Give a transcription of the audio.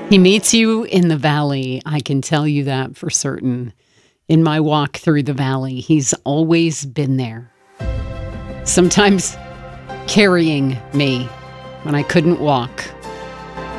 He meets you in the valley. I can tell you that for certain. In my walk through the valley, he's always been there. Sometimes carrying me when I couldn't walk.